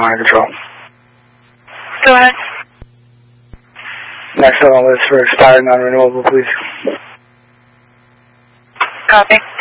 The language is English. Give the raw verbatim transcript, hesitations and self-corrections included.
Carolina Control. Go ahead. Next on the list for expired non-renewable, please. Copy.